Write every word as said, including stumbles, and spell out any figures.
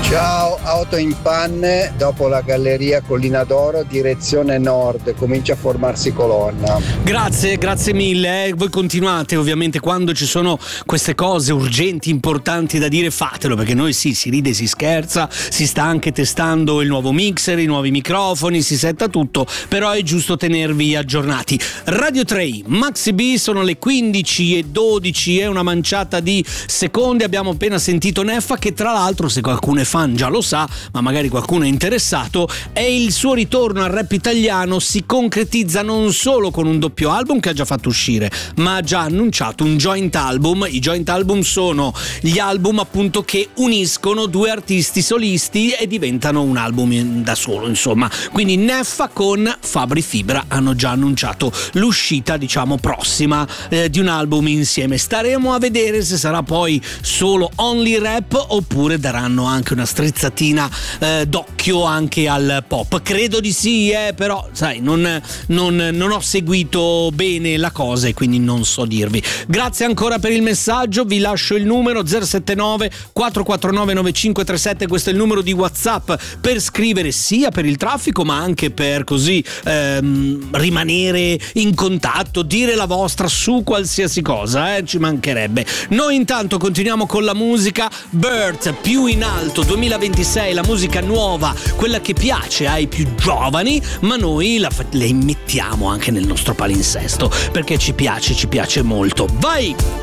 Ciao, auto in panne, dopo la galleria Collina d'Oro, direzione nord, comincia a formarsi colonna. Grazie, grazie mille. Eh. Voi continuate, ovviamente, quando ci sono queste cose urgenti, importanti da dire, fatelo, perché noi sì, si ride, si scherza, si sta anche testando il nuovo mixer, i nuovi microfoni, si setta tutto, però è giusto tenervi aggiornati. Radio tre, Maxi B, sono le quindici e dodici, è una manciata di secondi, abbiamo appena sentito Neffa, che tra l'altro, se qualcuno è fan già lo sa, ma magari qualcuno è interessato, è il suo ritorno al rap italiano si concretizza non solo con un doppio album che ha già fatto uscire, ma ha già annunciato un joint album. I joint album sono gli album appunto che uniscono due artisti solisti e diventano un album da solo, insomma. Quindi Neffa con Fabri Fibra hanno già annunciato l'uscita, diciamo, prossima eh, di un album insieme. Staremo a vedere se sarà poi solo only rap oppure daranno anche una strizzatina eh, d'occhio anche al pop. Credo di sì, eh, però sai, non, non, non ho seguito bene la cosa e quindi non so dirvi. Grazie ancora per il messaggio, vi lascio il numero zero sette nove quattro quattro nove nove cinque tre sette, questo è il numero di WhatsApp per scrivere sia per il traffico ma anche per così ehm, rimanere in contatto, dire la vostra su qualsiasi cosa, eh, ci mancherebbe. Noi intanto continuiamo con la musica. Bert, Più in alto duemilaventisei, la musica nuova, quella che piace ai più giovani, ma noi la, la immettiamo anche nel nostro palinsesto perché ci piace, ci piace molto. Vai!